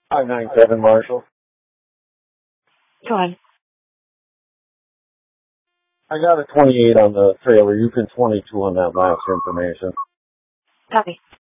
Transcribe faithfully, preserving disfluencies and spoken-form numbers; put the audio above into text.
five nine seven Marshall. Go on. I got a twenty-eight on the trailer. You can twenty-two on that last information. Copy.